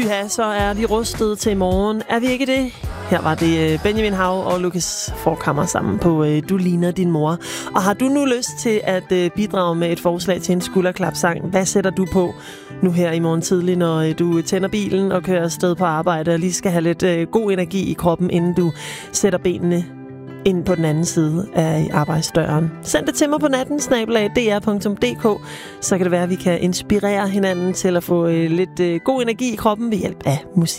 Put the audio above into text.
Pyha, så er vi rustet til i morgen. Er vi ikke det? Her var det Benjamin Hav og Lucas Forkammer sammen på Du ligner din mor. Og har du nu lyst til at bidrage med et forslag til en skulderklapsang? Hvad sætter du på nu her i morgen tidlig, når du tænder bilen og kører afsted på arbejde og lige skal have lidt god energi i kroppen, inden du sætter benene ind på den anden side af arbejdsdøren? Send det til mig på natten@dr.dk, så kan det være, at vi kan inspirere hinanden til at få lidt god energi i kroppen ved hjælp af musik.